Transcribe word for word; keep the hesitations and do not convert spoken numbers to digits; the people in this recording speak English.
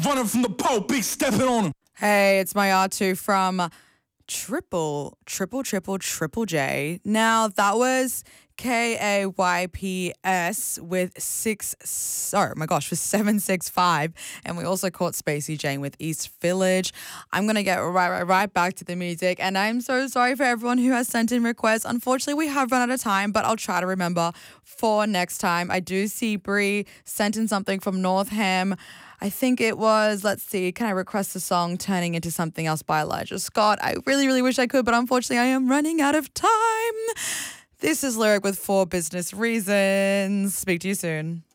running from the pole, big stepping on him. Hey, it's my R two from Triple, Triple, Triple, Triple J. Now, that was K A Y P S with six, sorry, oh my gosh, with seven six five. And we also caught Spacey Jane with East Village. I'm going to get right, right, right back to the music. And I'm so sorry for everyone who has sent in requests. Unfortunately, we have run out of time, but I'll try to remember for next time. I do see Bree sent in something from Northam. I think it was, let's see, can I request a song Turning Into Something Else by Elijah Scott? I really, really wish I could, but unfortunately I am running out of time. This is Lyric with For Business Reasons. Speak to you soon.